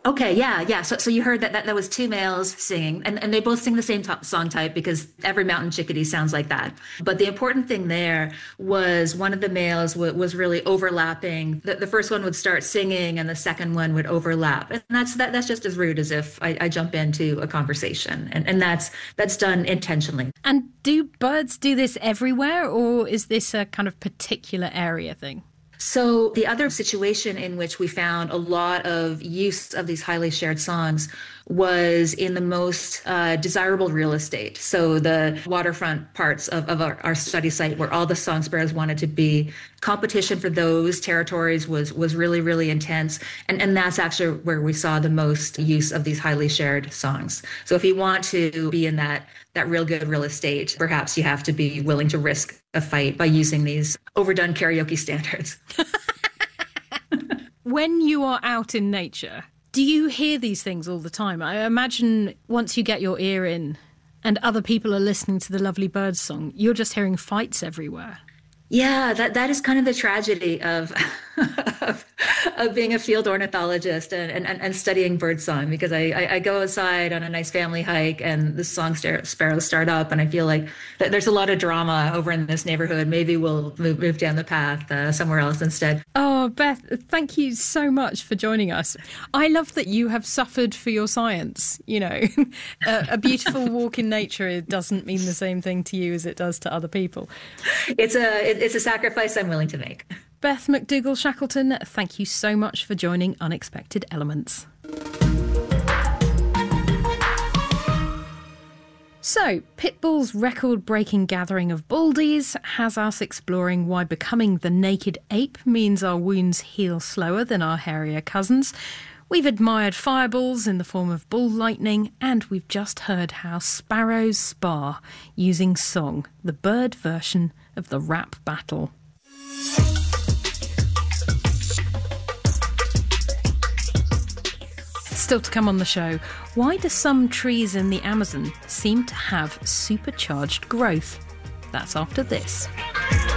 Okay, yeah. So you heard that was two males singing, and they both sing the same song type because every mountain chickadee sounds like that. But the important thing there was one of the males was really overlapping. The first one would start singing, and the second one would overlap, and that's just as rude as if I jump into a conversation, and that's done intentionally. And do birds do this everywhere, or is this a kind of particular area thing? So, the other situation in which we found a lot of use of these highly shared songs was in the most desirable real estate. So, the waterfront parts of our study site where all the song sparrows wanted to be, competition for those territories was really, really intense. And that's actually where we saw the most use of these highly shared songs. So, if you want to be in that real good real estate, perhaps you have to be willing to risk a fight by using these overdone karaoke standards. When you are out in nature, do you hear these things all the time? I imagine once you get your ear in and other people are listening to the lovely birds song, you're just hearing fights everywhere. Yeah, that is kind of the tragedy of of being a field ornithologist and studying birdsong because I go outside on a nice family hike and the sparrows start up and I feel like there's a lot of drama over in this neighborhood. Maybe we'll move down the path somewhere else instead. Oh, Beth, thank you so much for joining us. I love that you have suffered for your science. You know, a beautiful walk in nature doesn't mean the same thing to you as it does to other people. It's a sacrifice I'm willing to make. Beth McDougall Shackleton, thank you so much for joining Unexpected Elements. So, Pitbull's record-breaking gathering of baldies has us exploring why becoming the naked ape means our wounds heal slower than our hairier cousins. We've admired fireballs in the form of ball lightning, and we've just heard how sparrows spar using song, the bird version of the rap battle. Still to come on the show, why do some trees in the Amazon seem to have supercharged growth? That's after this.